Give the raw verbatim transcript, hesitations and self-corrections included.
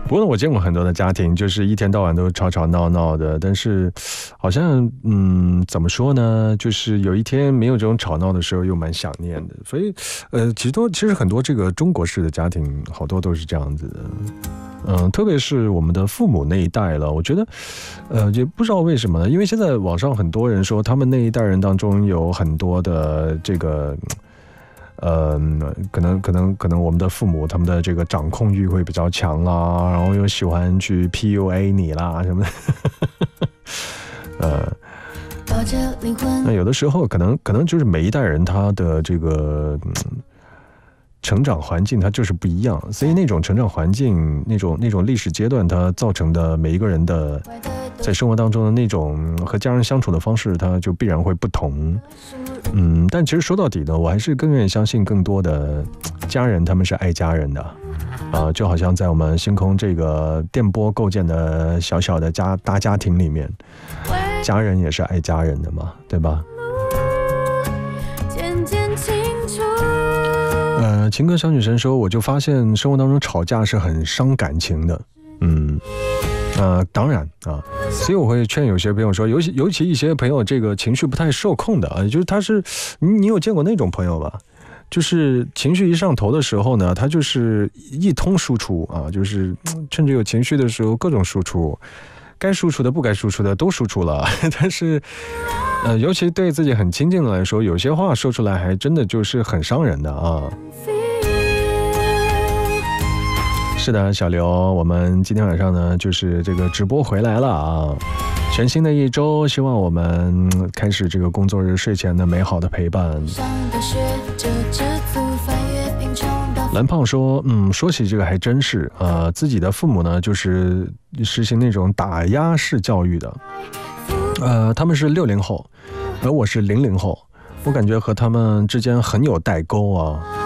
不过我见过很多的家庭，就是一天到晚都吵吵闹闹的，但是好像嗯，怎么说呢？就是有一天没有这种吵闹的时候，又蛮想念的。所以，呃，其实多其实很多这个中国式的家庭，好多都是这样子的。嗯，特别是我们的父母那一代了，我觉得，呃，也不知道为什么呢？因为现在网上很多人说，他们那一代人当中有很多的这个。呃，可能可能可能我们的父母他们的这个掌控欲会比较强啦，然后又喜欢去 P U A 你啦什么的，呃，那有的时候可能可能就是每一代人他的这个、嗯、成长环境它就是不一样，所以那种成长环境那种那种历史阶段它造成的每一个人的在生活当中的那种和家人相处的方式，它就必然会不同。嗯，但其实说到底呢，我还是更愿意相信更多的家人他们是爱家人的啊、呃，就好像在我们星空这个电波构建的小小的家大家庭里面，家人也是爱家人的嘛，对吧？呃，情歌小女神说，我就发现生活当中吵架是很伤感情的，嗯。呃，当然啊，所以我会劝有些朋友说，尤其尤其一些朋友这个情绪不太受控的啊，就是他是你你有见过那种朋友吧？就是情绪一上头的时候呢，他就是一通输出啊，就是趁着有情绪的时候各种输出，该输出的不该输出的都输出了，但是呃，尤其对自己很亲近的来说，有些话说出来还真的就是很伤人的啊。是的，小刘，我们今天晚上呢，就是这个直播回来了啊！全新的一周，希望我们开始这个工作日睡前的美好的陪伴。蓝胖说，嗯，说起这个还真是，呃，自己的父母呢，就是实行那种打压式教育的，呃，他们是六零后，而我是零零后，我感觉和他们之间很有代沟啊。